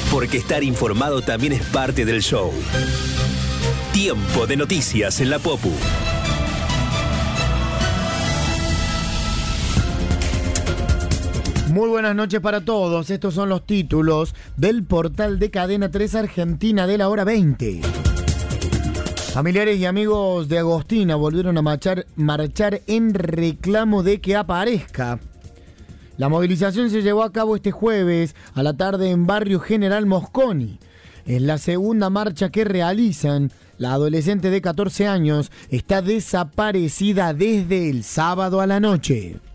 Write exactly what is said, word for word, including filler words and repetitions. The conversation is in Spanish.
porque estar informado también es parte del show. Tiempo de noticias en la Popu. Muy buenas noches para todos. Estos son los títulos del portal de Cadena tres Argentina de la hora veinte. Familiares y amigos de Agostina volvieron a marchar, marchar en reclamo de que aparezca. La movilización se llevó a cabo este jueves a la tarde en Barrio General Mosconi. Es la segunda marcha que realizan. La adolescente de catorce años está desaparecida desde el sábado a la noche.